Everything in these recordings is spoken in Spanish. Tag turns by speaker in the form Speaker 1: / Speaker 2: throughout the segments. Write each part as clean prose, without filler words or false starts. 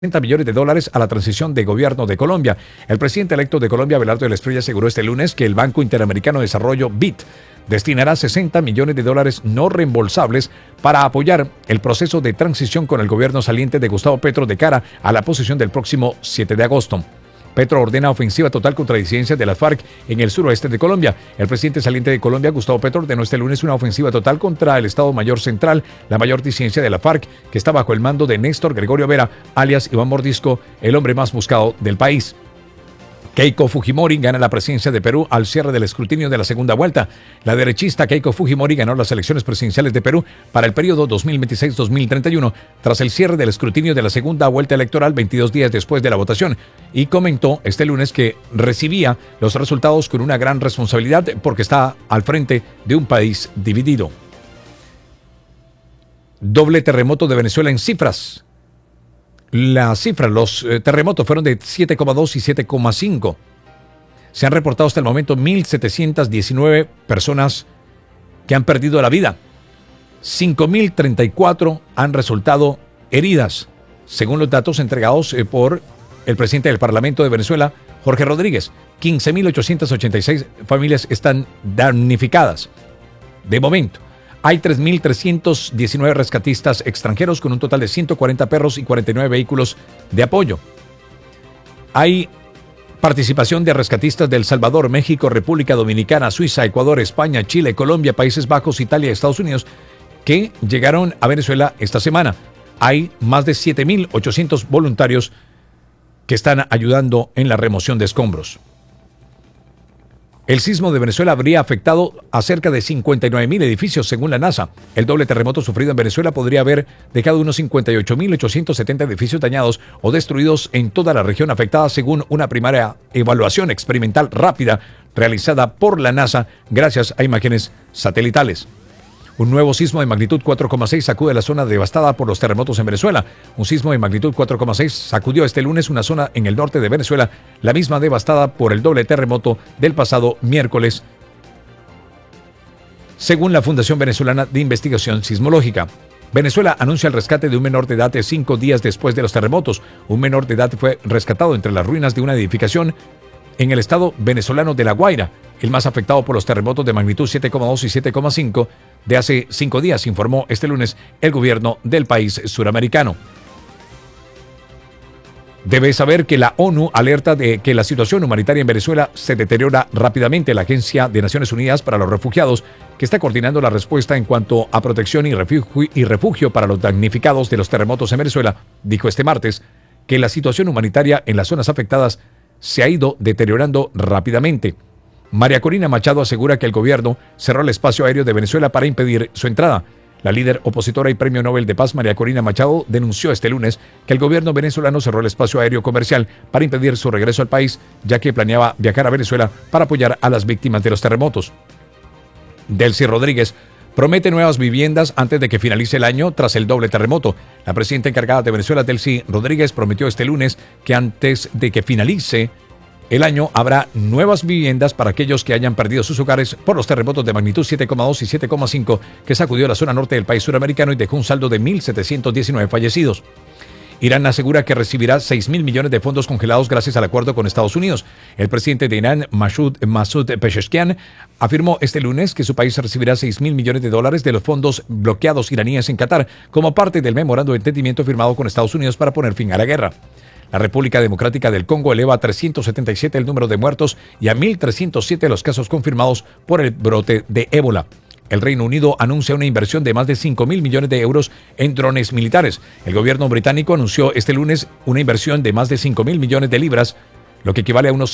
Speaker 1: millones de dólares a la transición de gobierno de Colombia. El presidente electo de Colombia, Abelardo de la Espriella, aseguró este lunes que el Banco Interamericano de Desarrollo, BID, destinará 60 millones de dólares no reembolsables para apoyar el proceso de transición con el gobierno saliente de Gustavo Petro de cara a la posesión del próximo 7 de agosto. Petro ordena ofensiva total contra disidencias de las FARC en el suroeste de Colombia. El presidente saliente de Colombia, Gustavo Petro, ordenó este lunes una ofensiva total contra el Estado Mayor Central, la mayor disidencia de la FARC, que está bajo el mando de Néstor Gregorio Vera, alias Iván Mordisco, el hombre más buscado del país. Keiko Fujimori gana la presidencia de Perú al cierre del escrutinio de la segunda vuelta. La derechista Keiko Fujimori ganó las elecciones presidenciales de Perú para el periodo 2026-2031 tras el cierre del escrutinio de la segunda vuelta electoral 22 días después de la votación, y comentó este lunes que recibía los resultados con una gran responsabilidad porque está al frente de un país dividido. Doble terremoto de Venezuela en cifras. Las cifras, los terremotos fueron de 7,2 y 7,5. Se han reportado hasta el momento 1.719 personas que han perdido la vida. 5.034 han resultado heridas, según los datos entregados por el presidente del Parlamento de Venezuela, Jorge Rodríguez. 15.886 familias están damnificadas. De momento, hay 3.319 rescatistas extranjeros con un total de 140 perros y 49 vehículos de apoyo. Hay participación de rescatistas de El Salvador, México, República Dominicana, Suiza, Ecuador, España, Chile, Colombia, Países Bajos, Italia y Estados Unidos que llegaron a Venezuela esta semana. Hay más de 7.800 voluntarios que están ayudando en la remoción de escombros. El sismo de Venezuela habría afectado a cerca de 59.000 edificios, según la NASA. El doble terremoto sufrido en Venezuela podría haber dejado unos 58.870 edificios dañados o destruidos en toda la región afectada, según una primaria evaluación experimental rápida realizada por la NASA gracias a imágenes satelitales. Un nuevo sismo de magnitud 4,6 sacude la zona devastada por los terremotos en Venezuela. Un sismo de magnitud 4,6 sacudió este lunes una zona en el norte de Venezuela, la misma devastada por el doble terremoto del pasado miércoles, según la Fundación Venezolana de Investigación Sismológica. Venezuela anuncia el rescate de un menor de edad de 5 días después de los terremotos. Un menor de edad fue rescatado entre las ruinas de una edificación en el estado venezolano de La Guaira, el más afectado por los terremotos de magnitud 7,2 y 7,5 de hace 5 días, informó este lunes el gobierno del país suramericano. Debe saber que la ONU alerta de que la situación humanitaria en Venezuela se deteriora rápidamente. La Agencia de Naciones Unidas para los Refugiados, que está coordinando la respuesta en cuanto a protección y refugio para los damnificados de los terremotos en Venezuela, dijo este martes que la situación humanitaria en las zonas afectadas se ha ido deteriorando rápidamente. María Corina Machado asegura que el gobierno cerró el espacio aéreo de Venezuela para impedir su entrada. La líder opositora y premio Nobel de Paz, María Corina Machado, denunció este lunes que el gobierno venezolano cerró el espacio aéreo comercial para impedir su regreso al país, ya que planeaba viajar a Venezuela para apoyar a las víctimas de los terremotos. Delcy Rodríguez promete nuevas viviendas antes de que finalice el año tras el doble terremoto. La presidenta encargada de Venezuela, Delcy Rodríguez, prometió este lunes que antes de que finalice el año habrá nuevas viviendas para aquellos que hayan perdido sus hogares por los terremotos de magnitud 7,2 y 7,5 que sacudió la zona norte del país suramericano y dejó un saldo de 1.719 fallecidos. Irán asegura que recibirá 6.000 millones de fondos congelados gracias al acuerdo con Estados Unidos. El presidente de Irán, Masoud Pezeshkian, afirmó este lunes que su país recibirá 6.000 millones de dólares de los fondos bloqueados iraníes en Qatar como parte del memorando de entendimiento firmado con Estados Unidos para poner fin a la guerra. La República Democrática del Congo eleva a 377 el número de muertos y a 1.307 los casos confirmados por el brote de ébola. El Reino Unido anuncia una inversión de más de 5.000 millones de euros en drones militares. El gobierno británico anunció este lunes una inversión de más de 5.000 millones de libras, lo que equivale a unos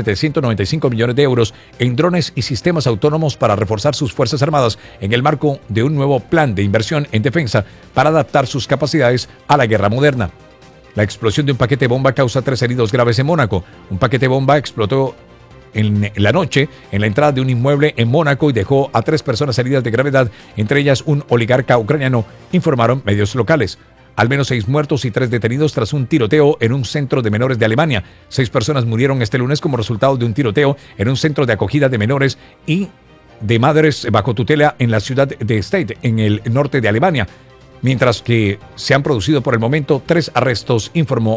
Speaker 1: 5.795 millones de euros en drones y sistemas autónomos para reforzar sus Fuerzas Armadas en el marco de un nuevo plan de inversión en defensa para adaptar sus capacidades a la guerra moderna. La explosión de un paquete bomba causa 3 heridos graves en Mónaco. Un paquete bomba explotó en la noche en la entrada de un inmueble en Mónaco y dejó a 3 personas heridas de gravedad, entre ellas un oligarca ucraniano, informaron medios locales. Al menos 6 muertos y 3 detenidos tras un tiroteo en un centro de menores de Alemania. 6 personas murieron este lunes como resultado de un tiroteo en un centro de acogida de menores y de madres bajo tutela en la ciudad de Stade, en el norte de Alemania. mientras que se han producido por el momento 3 arrestos, informó